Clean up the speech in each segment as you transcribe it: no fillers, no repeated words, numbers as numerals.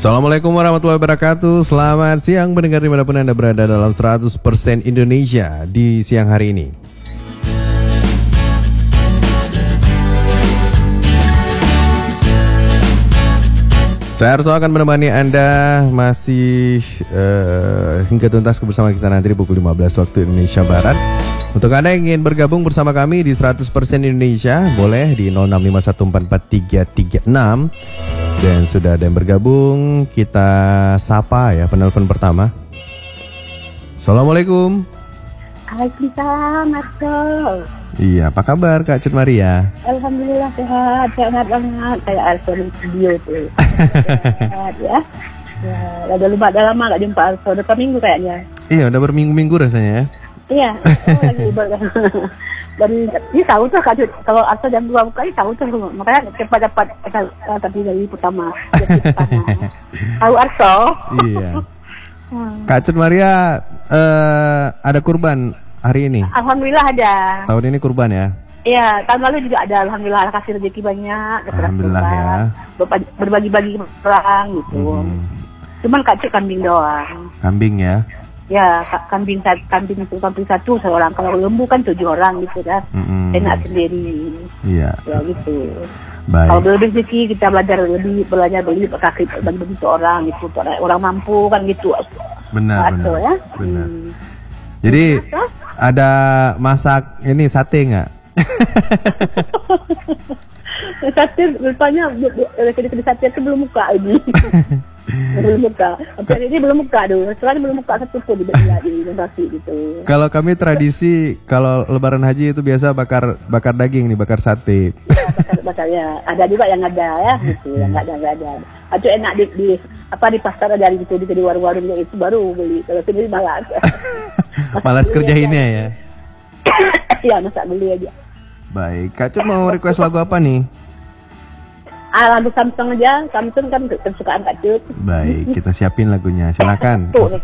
Assalamualaikum warahmatullahi wabarakatuh. Selamat siang pendengar dimanapun Anda berada dalam 100% Indonesia di siang hari ini. Saya Arso akan menemani Anda masih hingga tuntas bersama kita nanti di pukul 15 waktu Indonesia Barat. Untuk Anda yang ingin bergabung bersama kami di 100% Indonesia, boleh di 0651443336. Dan sudah ada yang bergabung, kita sapa ya penelpon pertama. Assalamualaikum. Waalaikumsalam, Arso. Iya, apa kabar Kak Cut Maria? Alhamdulillah sehat banget. Kayak Arso di studio tuh. Sehat ya. Ya, udah lama gak jumpa Arso, udah minggu kayaknya. Iya, udah berminggu-minggu rasanya ya. Iya, lagi dan ini tahu tuh Kak Cut, kalau Arso jam 2 buka ini tahu tuh, makanya cepat dapat tadi dari pertama. Tahu Arso? Iya. Kak Cut Maria ada kurban hari ini? Alhamdulillah ada. Tahun ini kurban ya? Iya, tahun lalu juga ada. Alhamdulillah kasih rezeki banyak. Alhamdulillah ya. Berbagi-bagi orang gitu. Cuman Kak Cut kambing doang. Kambing ya? Ya, kambing satu seorang. Kalau lembu kan 7 orang gitu kan. Enak sendiri. Iya. Ya gitu. Baik. Kalau beli rezeki kita belajar beli kaki bagi orang gitu. Orang mampu kan gitu. Benar. Ya. Benar. Jadi ada masak ini sate nggak? Sate rupanya di sate itu belum buka ini. Belum buka. Hari ini belum buka dulu. Setelah belum buka satu pun di nasi gitu. Kalau kami tradisi kalau Lebaran Haji itu biasa bakar daging nih, bakar sate. Ya, bakar ya. Ada juga yang ada ya gitu, yang nggak ada. Itu enak di pasar dari gitu di warung-warung itu baru beli. Kalau sendiri malas. Malas kerjainnya ya. Iya, masak beli aja. Baik, Kak Cut mau request lagu apa nih? Lagu Samsung aja. Samsung kan kesukaan Kak Cut. Baik, kita siapin lagunya. Silakan. Tuh.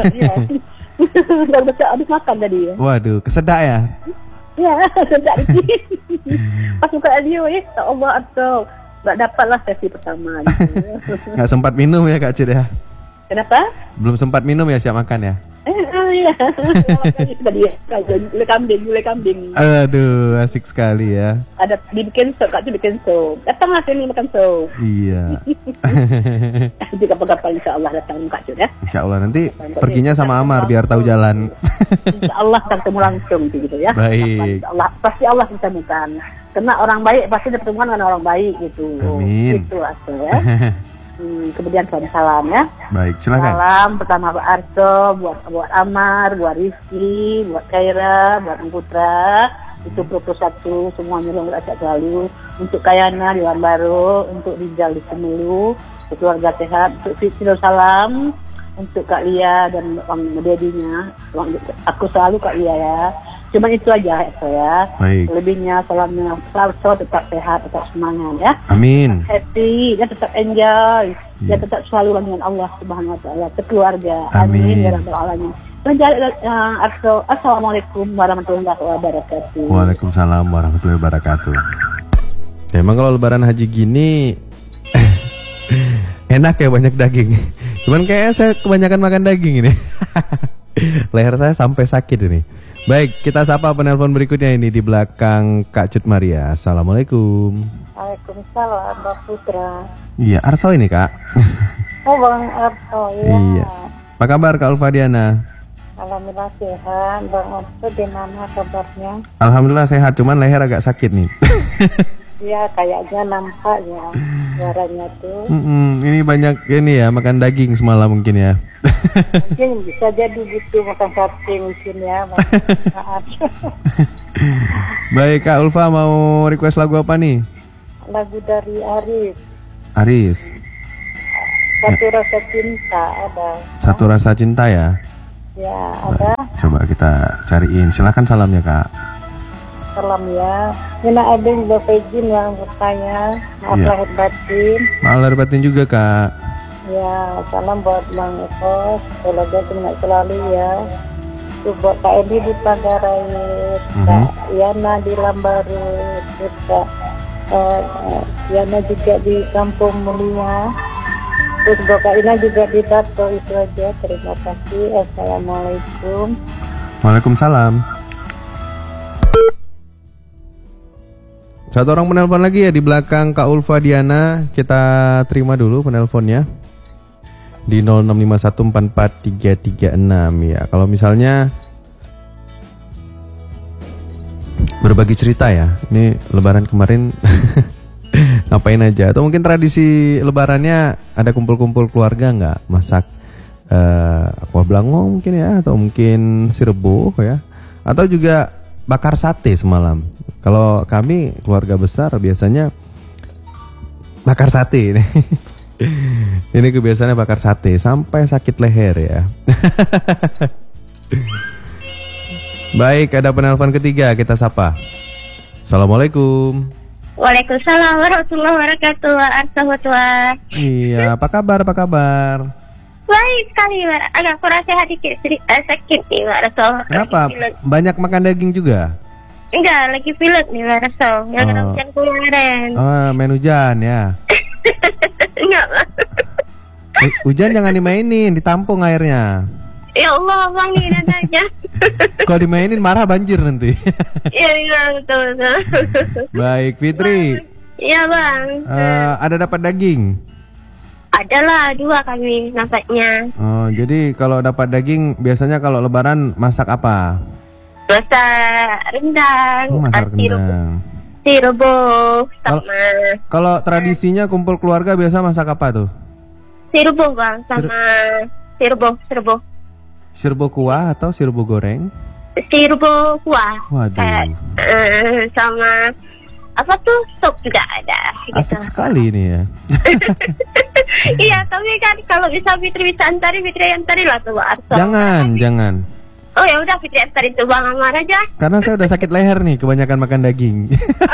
Udah habis makan tadi ya. Waduh, kesedak ya? Iya, kesedak dikit. Pas buka radio ya, Allah atau nggak dapatlah sesi pertama. Gitu. Nggak sempat minum ya Kak Cut ya? Kenapa? Belum sempat minum ya siap makan ya? Iya. Tadi ya, gulai kambing. Aduh, asik sekali ya. Ada dibikin sop, Kak Cut bikin sop. Datanglah sini makan sop. Iya. Nanti kapan-kapan insya Allah datang Kak Cut ya. Insya Allah nanti perginya sama Amar biar tahu jalan. Insya Allah ketemu langsung gitu ya. Baik. Insya Allah pasti Allah temukan. Karena orang baik pasti ditemukan dengan orang baik gitu. Amin. Itu asal ya. Kemudian salam ya. Baik, silakan. Salam pertama Pak Arso, buat Amar, buat Rizky, buat Kaira, buat Putra, itu 21 semuanya yang sehat selalu. Untuk Kayana di Baru, untuk Rizal di Semulu, untuk keluarga sehat, untuk Fitri salam, untuk Kak Lia dan Bang Dedinya. Aku selalu Kak Lia ya. Cuma itu aja saya. Baik. Lebihnya salamnya Arso tetap sehat, tetap semangat ya. Amin. Happy, dia tetap enjoy, dia tetap selalu dengan Allah Subhanahu Wa Taala, keluarga. Amin. Ya Rabbal Alamin. Arso, assalamualaikum warahmatullahi wabarakatuh. Waalaikumsalam warahmatullahi wabarakatuh. Emang kalau Lebaran Haji gini enak ya, banyak daging. Cuman kayaknya saya kebanyakan makan daging ini. Leher saya sampai sakit ini. Baik, kita sapa penelpon berikutnya ini di belakang Kak Cut Maria. Assalamualaikum. Waalaikumsalam, Mbak Putra. Iya, Arso ini Kak. Oh, Bang Arso, ya. Iya. Apa kabar Kak Ulfadiana? Alhamdulillah sehat. Bang Arso gimana kabarnya? Alhamdulillah sehat, cuman leher agak sakit nih. Iya, kayaknya nampak ya suaranya tuh. Ini banyak ini ya, makan daging semalam mungkin ya. Mungkin bisa jadi gitu, makan sate mungkin ya. Baik Kak Ulfa, mau request lagu apa nih? Lagu dari Aris. Satu Rasa Cinta ada. Satu Rasa Cinta ya? Ya, ada. Coba kita cariin. Silakan salamnya Kak. Salam ya. Mina Abeng juga Fejin yang bertanya. Maaf Iya. lahir batin. Maaf lahir batin juga Kak. Ya, salam buat Bang Eko. Semoga semangat selalu ya. Itu buat Kak Edi di Panggarai, Kak Yana di Lambaru, Kak Yana juga di Kampung Mulia. Terus doainnya juga di tato itu aja. Terima kasih. Assalamualaikum. Waalaikumsalam. Satu orang penelpon lagi ya di belakang Kak Ulfa Diana. Kita terima dulu penelponnya di 0651443336 ya. Kalau misalnya berbagi cerita ya, ini lebaran kemarin ngapain aja, atau mungkin tradisi lebarannya ada kumpul-kumpul keluarga nggak, masak kuah belangong mungkin ya, atau mungkin sirebo ya, atau juga bakar sate semalam. Kalau kami keluarga besar biasanya bakar sate ini. Ini kebiasaannya bakar sate sampai sakit leher ya. Baik, ada penelpon ketiga, kita sapa. Assalamualaikum. Waalaikumsalam warahmatullahi wabarakatuh. Assalamualaikum. Iya, apa kabar? Apa kabar? Baik sekali, agak kurang sehat dikit, sakit nih, Mbak Rasul. Kenapa? Banyak makan daging juga? Enggak, lagi pilek nih, Mbak Rasul. Yang kena hujan kemarin. Oh, main hujan ya? Enggak, Mbak. Hujan jangan dimainin, ditampung airnya. Ya Allah, Bang, nih dadanya. Kalau dimainin marah banjir nanti. Iya, betul. Baik, Fitri. Iya, Bang. Ada dapat daging? Adalah 2 kami nampaknya. Oh, jadi kalau dapat daging biasanya kalau lebaran masak apa? Masak rendang. Masak rendang. Sirebo sama. Kalau tradisinya kumpul keluarga biasa masak apa tuh? Sirebo, Bang, sama sirebo. Sirbo kuah atau sirbo goreng? Sirebo kuah. Waduh. Sama apa tuh, sup juga ada. Asik sekali ini ya. Iya, tapi kan kalau bisa Fitri antari lah tuh, Arso. Jangan. Oh ya udah, Fitri antarin tuh Bang Amar aja. Karena saya udah sakit leher nih, kebanyakan makan daging.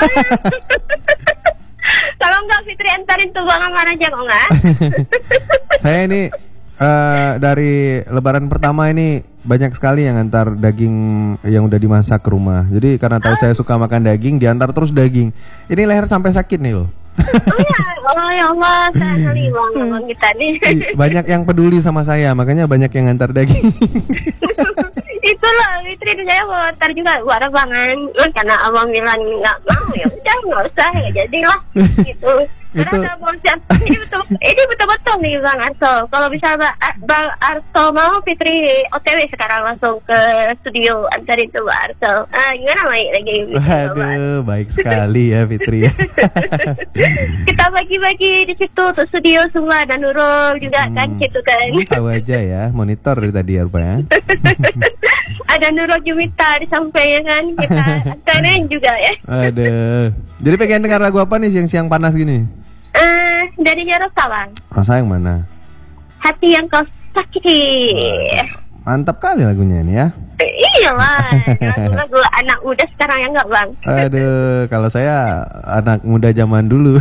Kalau enggak, Fitri antarin tuh Bang Amar aja kok enggak? Saya ini dari lebaran pertama ini banyak sekali yang antar daging yang udah dimasak ke rumah. Jadi karena tahu saya suka makan daging, diantar terus daging. Ini leher sampai sakit nih loh. Oh ya Allah, saya ngeri Bang kita nih. Banyak yang peduli sama saya, makanya banyak yang antar daging. Itulah, Fitri saya mau antar juga buat abangan. Karena abang bilang nggak mau, ya udah nggak usah, ya jadilah gitu. Karena ini betul-betul nih Bang Arso. Kalau bisa Bang Arso mau, Fitri OTW sekarang langsung ke studio antarin tuh Bang Arso. Gimana Mai lagi? Waduh, baik sekali ya Fitri. Kita bagi-bagi di situ tuh studio semua, dan Nurul juga kan gitu kan. Tahu aja ya, monitor dari tadi ya rupanya. Ada Nurul Jumita di samping kan, kita antarin juga ya. Aduh. Jadi pengen dengar lagu apa nih siang-siang panas gini? Dari Rosa Bang. Rosa yang mana? Hati yang kau sakiti. Mantap kali lagunya ini ya. Iyalah, lagu anak muda sekarang ya enggak Bang? Aduh, kalau saya anak muda zaman dulu.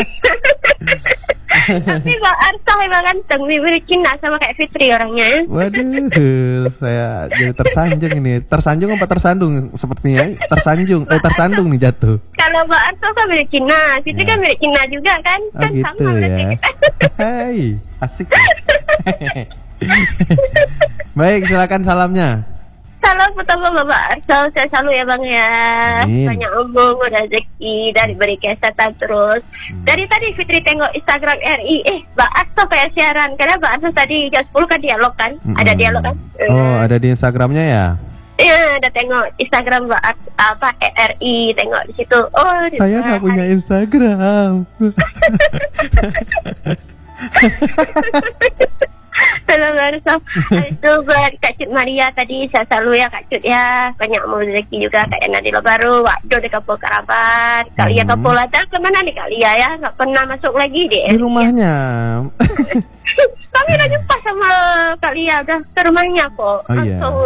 Tapi Bang Arso memang ganteng, mirip Cina sama kayak Fitri orangnya. Waduh, saya jadi tersanjung ini. Tersanjung apa tersandung? Sepertinya tersandung nih jatuh. Kalau Bang Arso kan mirip Cina, Fitri kan mirip Cina juga kan? Oh Kan gitu sama ya. Hai, asik. Baik, silakan salamnya. Salam pertama Bapak Arso, saya selalu ya Bang ya. Amin. Banyak umur, rezeki, dari beri kesehatan terus. Dari tadi Fitri tengok Instagram RI, Mbak Arso kayak siaran. Karena Mbak Arso tadi jam 10 kan dialog kan? Ada dialog kan? Oh, ada di Instagramnya ya? Iya, ada tengok Instagram Mbak RI, tengok di situ. Oh, saya nggak punya Instagram. Halo Arso, itu buat Kak Cut Maria tadi, saya selalu ya Kak Cut ya. Banyak mau rezeki juga Kak Yana di Baru, waktu di Kampung Karabat. Kak Lia Kampung Lada, kemana nih Kak Lia ya? Nggak pernah masuk lagi deh. Di rumahnya. Kami udah jumpa sama Kak Lia, udah ke rumahnya kok. Oh iya. So,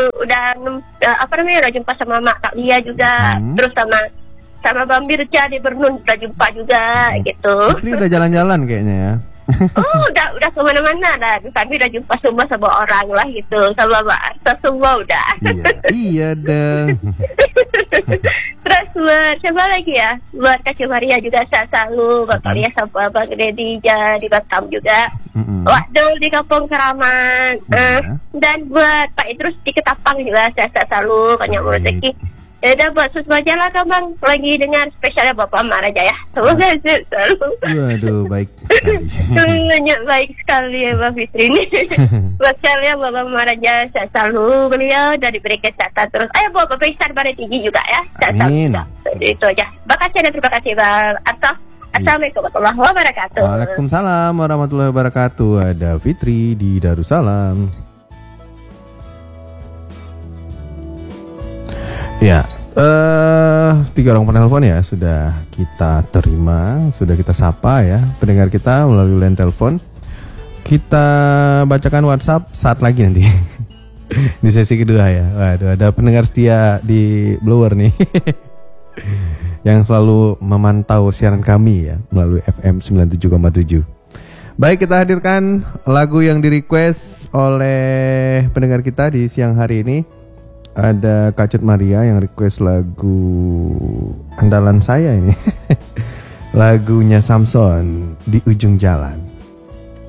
udah jumpa sama Mak Kak Lia juga. Terus sama Bang Birja di Bernun udah jumpa juga gitu. Fitri udah jalan-jalan kayaknya ya. Oh, udah ke kemana-mana lah. Kami udah jumpa semua orang lah gitu, sama Mbak Arta semua udah. Iya dah. Terus buat siapa lagi ya? Buat Kak Maria juga sehat selalu. Buat Maria sama Bang Deddy di Batam juga. Waduh di Kampung Keramat. Dan buat Pak Idrus di Ketapang juga sehat selalu. Banyak rezeki. Ya udah buat Susma aja lah Bang. Lagi dengar spesialnya Bapak Amar aja ya. Semoga sehat selalu. Waduh, baik sekali. Banyak baik sekali ya Mbak Fitri ini. Buat saya Bapak Amar aja sehat selalu. Beliau dari diberi kesehatan terus. Ayo buat Bapak Ihsan Bare Tinggi juga ya. Sehat selalu. Itu aja. Terima kasih dan terima kasih Bang Arto. Assalamualaikum warahmatullahi wabarakatuh. Waalaikumsalam warahmatullahi wabarakatuh. Ada Fitri di Darussalam. Ya, 3 orang penelpon ya sudah kita terima, sudah kita sapa ya pendengar kita melalui line telepon. Kita bacakan WhatsApp saat lagi nanti di sesi kedua ya. Waduh, ada pendengar setia di Blower nih yang selalu memantau siaran kami ya melalui FM 97,7. Baik, kita hadirkan lagu yang di-request oleh pendengar kita di siang hari ini. Ada Kak Maria yang request lagu andalan saya ini. Lagunya Samson, Di Ujung Jalan.